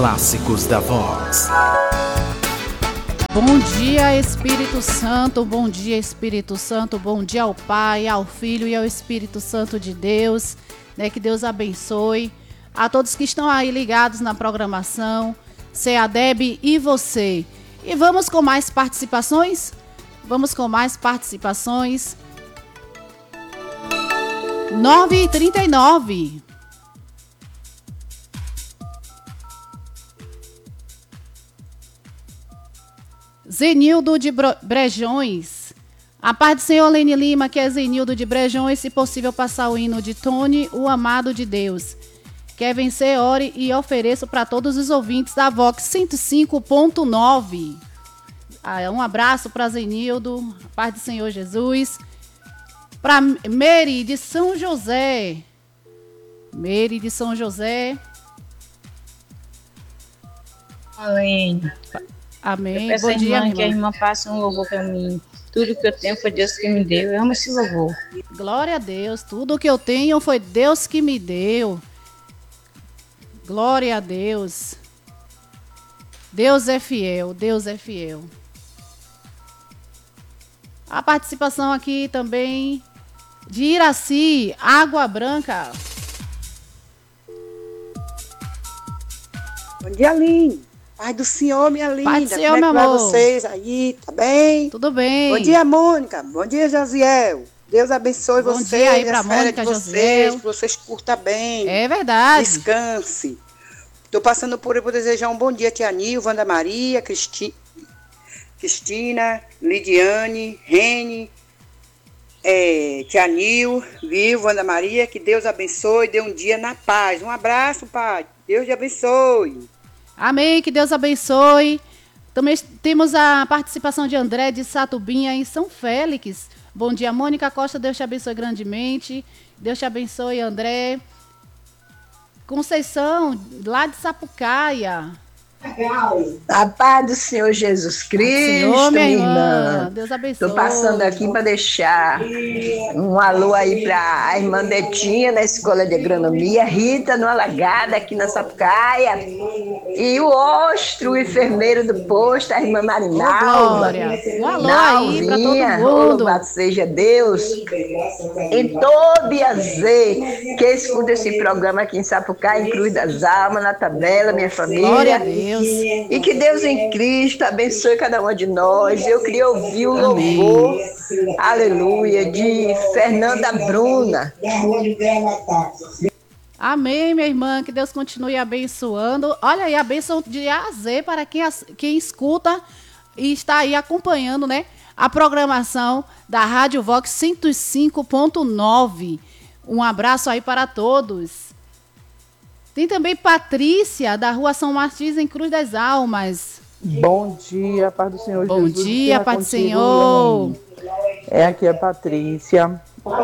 Clássicos da Voz. Bom dia, Espírito Santo, bom dia, Espírito Santo, bom dia ao Pai, ao Filho e ao Espírito Santo de Deus, né? Que Deus abençoe a todos que estão aí ligados na programação, CEADEB e você. E vamos com mais participações? Vamos com mais participações. 9h39. Zenildo de Brejões. A paz do Senhor, Lene Lima, que é Zenildo de Brejões. Se possível, passar o hino de Tony, o amado de Deus. Quer vencer, ore e ofereço para todos os ouvintes da Vox 105.9. Um abraço para Zenildo, a paz do Senhor Jesus. Para Mary de São José. Mary de São José. Além. Amém. Eu peço Bom dia, irmã, que a irmã faça um louvor para mim. Tudo que eu tenho foi Deus que me deu. Eu amo esse louvor. Glória a Deus. Tudo que eu tenho foi Deus que me deu. Glória a Deus. Deus é fiel. Deus é fiel. A participação aqui também de Iraci, Água Branca. Bom dia, Aline. Pai do Senhor, minha linda. Pai do Senhor, como é que meu vai amor? vocês aí? Tá bem? Tudo bem. Bom dia, Mônica. Bom dia, Josiel. Deus abençoe Bom vocês. dia aí pra as férias Mônica, de vocês, Josiel. que vocês curtam bem. É verdade. Descanse. Estou passando por desejar um bom dia a Tia Nil, Wanda Maria, Cristina, Lidiane, Rene, Tia Nil, viu, Wanda Maria, que Deus abençoe, dê um dia na paz. Um abraço, Pai. Deus te abençoe. Amém, que Deus abençoe. Também temos a participação de André de Satubinha, em São Félix. Bom dia, Mônica Costa, Deus te abençoe grandemente. Deus te abençoe, André. Conceição, lá de Sapucaia. A paz do Senhor Jesus Cristo, Senhor, minha irmã. irmã. Deus abençoe. Estou passando aqui para deixar um alô aí para a irmã Betinha, da Escola de Agronomia, Rita, no Alagada, aqui na Sapucaia, e o Ostro, o enfermeiro do posto, a irmã Marinalva. Glória. Um alô aí para todo mundo. Louvado seja Deus. Em Tobiazê, que escuta esse programa aqui em Sapucaia, em Cruz das Almas, na tabela, minha família. Glória a Deus. E que Deus em Cristo abençoe cada uma de nós. Eu queria ouvir o louvor, aleluia, de Fernanda Bruna. Amém, minha irmã, que Deus continue abençoando. Olha aí, a bênção de A a Z para quem escuta e está aí acompanhando, né, a programação da Rádio Vox 105.9. Um abraço aí para todos. Tem também Patrícia, da Rua São Martins, em Cruz das Almas. Bom dia, paz do Senhor Bom Jesus. dia, paz do Senhor. Aqui é a Patrícia.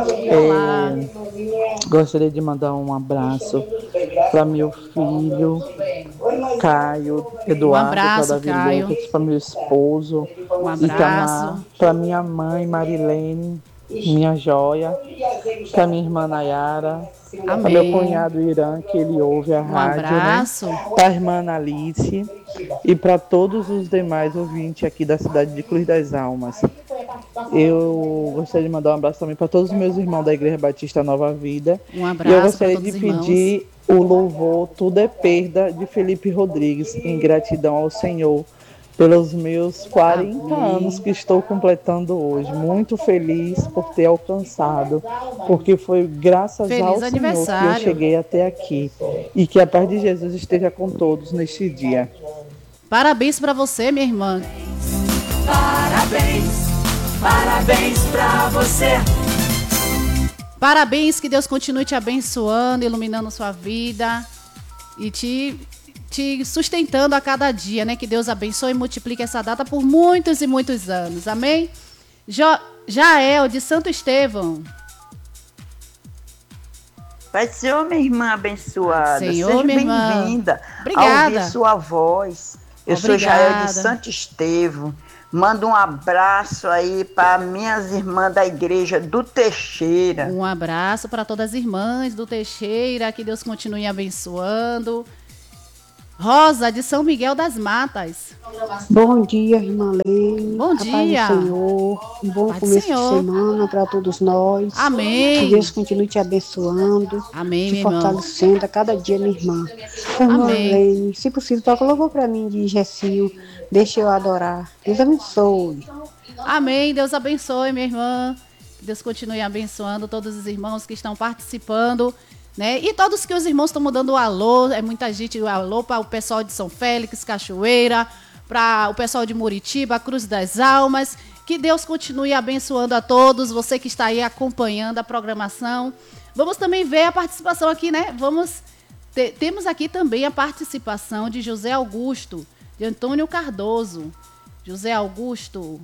Gostaria de mandar um abraço para meu filho, Caio, Eduardo, para meu esposo, um abraço. para minha mãe, Marilene, minha joia, para minha irmã Nayara, para meu cunhado Irã, que ele ouve a rádio, abraço. Né? Para a irmã Alice e para todos os demais ouvintes aqui da cidade de Cruz das Almas. Eu gostaria de mandar um abraço também para todos os meus irmãos da Igreja Batista Nova Vida. Um abraço. E eu gostaria de pedir o louvor Tudo é Perda, de Felipe Rodrigues, em gratidão ao Senhor pelos meus 40 anos que estou completando hoje. Muito feliz por ter alcançado, porque foi graças ao Senhor que eu cheguei até aqui. E que a paz de Jesus esteja com todos neste dia. Parabéns para você, minha irmã. Parabéns para você. Parabéns, que Deus continue te abençoando, iluminando sua vida e te sustentando a cada dia, né? Que Deus abençoe e multiplique essa data por muitos e muitos anos. Amém? Jael, de Santo Estevão. Pai do Senhor, minha irmã abençoada. Senhor, seja minha irmã. Bem-vinda. Obrigada. A ouvir sua voz. Eu sou Jael de Santo Estevão. Mando um abraço aí para minhas irmãs da igreja do Teixeira. Um abraço para todas as irmãs do Teixeira. Que Deus continue abençoando. Rosa, de São Miguel das Matas. Bom dia, irmã Lene. Bom dia. A paz do Senhor. Um bom começo de semana para todos nós. Amém. Que Deus continue te abençoando. Amém, te fortalecendo a cada dia, minha irmã. Irmã Amém. Lene, se possível, toca louvor para mim de Gessinho. Deixa eu adorar. Deus abençoe. Amém. Deus abençoe, minha irmã. Que Deus continue abençoando todos os irmãos que estão participando, né? E todos que os irmãos estão mudando o alô. É muita gente, o alô para o pessoal de São Félix, Cachoeira, para o pessoal de Muritiba, Cruz das Almas. Que Deus continue abençoando a todos. Você que está aí acompanhando a programação. Vamos também ver a participação aqui, né? Temos aqui também a participação de José Augusto, de Antônio Cardoso. José Augusto.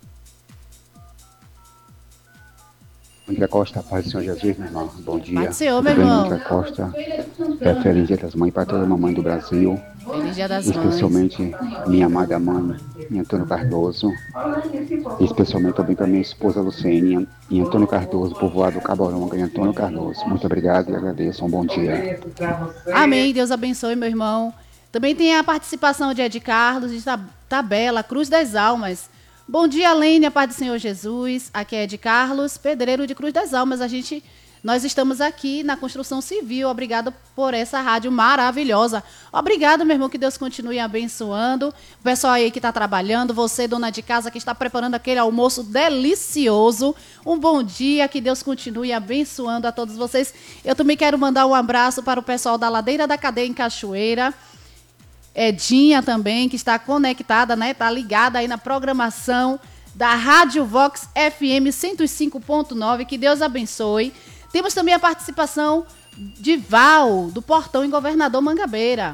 Bom dia, Costa. Paz do Senhor Jesus, meu irmão. Bom dia. Paz do Senhor, meu irmão. Bom dia, Costa. Feliz Dia das Mães para toda a mamãe do Brasil. Feliz Dia das Mães. Especialmente minha amada mãe, Antônio Cardoso. E especialmente também para minha esposa Lucene, e Antônio Cardoso, povoado Caboronga, e Antônio Cardoso. Muito obrigado e agradeço. Um bom dia. Amém. Deus abençoe, meu irmão. Também tem a participação de Ed Carlos, de Tabela, Cruz das Almas. Bom dia, Lene, a paz do Senhor Jesus. Aqui é Ed Carlos, pedreiro de Cruz das Almas. Nós estamos aqui na construção civil. Obrigado por essa rádio maravilhosa. Obrigado, meu irmão, que Deus continue abençoando. O pessoal aí que está trabalhando, você, dona de casa, que está preparando aquele almoço delicioso. Um bom dia, que Deus continue abençoando a todos vocês. Eu também quero mandar um abraço para o pessoal da Ladeira da Cadeia em Cachoeira. Edinha também, que está conectada, né? Está ligada aí na programação da Rádio Vox FM 105.9. Que Deus abençoe. Temos também a participação de Val, do Portão em Governador Mangabeira.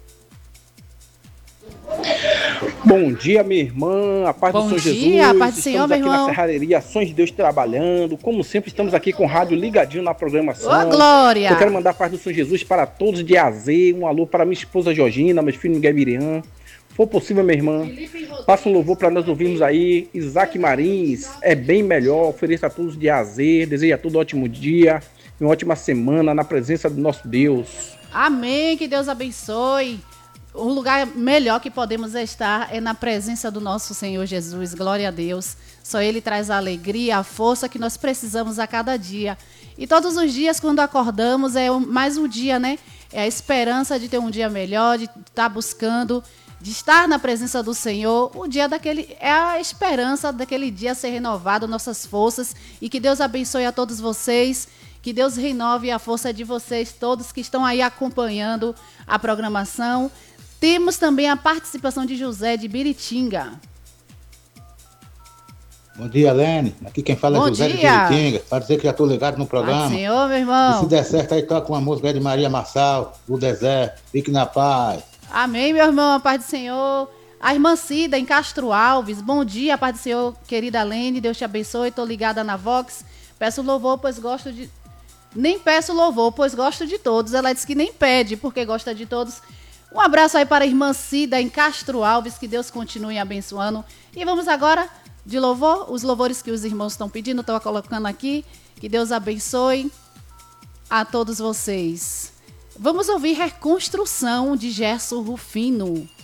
Bom dia, minha irmã. A paz do Senhor Jesus. Bom dia, a paz do Senhor, meu irmão. Estamos aqui na Serraria Ações de Deus trabalhando. Como sempre, estamos aqui com o rádio ligadinho na programação. Ô, glória! Eu quero mandar a paz do Senhor Jesus para todos de AZ. Um alô para minha esposa Georgina, meus filhos Miguel e Miriam. Se for possível, minha irmã, faça um louvor para nós ouvirmos aí. Isaac Marins, é bem melhor. Ofereça a todos de AZ. Desejo a todos um ótimo dia e uma ótima semana na presença do nosso Deus. Amém, que Deus abençoe. O lugar melhor que podemos estar é na presença do nosso Senhor Jesus. Glória a Deus. Só Ele traz a alegria, a força que nós precisamos a cada dia. E todos os dias, quando acordamos, é mais um dia, né? É a esperança de ter um dia melhor, de estar buscando, de estar na presença do Senhor. O dia é a esperança daquele dia ser renovado, nossas forças. E que Deus abençoe a todos vocês. Que Deus renove a força de vocês, todos que estão aí acompanhando a programação. Temos também a participação de José de Biritinga. Bom dia, Lene. Aqui quem fala é José de Biritinga. Para dizer que já estou ligado no programa. Senhor, meu irmão. E se der certo, aí toca uma música de Maria Marçal, do deserto. Fique na paz. Amém, meu irmão. A paz do Senhor. A irmã Cida, em Castro Alves. Bom dia, a paz do Senhor, querida Lene. Deus te abençoe. Estou ligada na Vox. Peço louvor, pois gosto de... Nem peço louvor, pois gosto de todos. Ela disse que nem pede, porque gosta de todos. Um abraço aí para a irmã Cida, em Castro Alves, que Deus continue abençoando. E vamos agora de louvor, os louvores que os irmãos estão pedindo, estou colocando aqui. Que Deus abençoe a todos vocês. Vamos ouvir Reconstrução, de Gerson Rufino.